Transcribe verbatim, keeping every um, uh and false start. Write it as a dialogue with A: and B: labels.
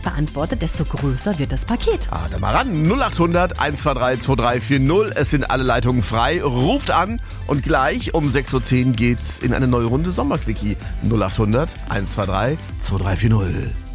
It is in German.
A: beantwortet, desto größer wird das Paket.
B: Ah, dann mal ran. null acht hundert eins zwei drei zwei drei vier null. Es sind alle Leitungen frei. Ruft an und gleich um sechs Uhr zehn geht's in eine neue Runde Sommerquickie. null acht hundert eins zwei drei zwei drei vier null.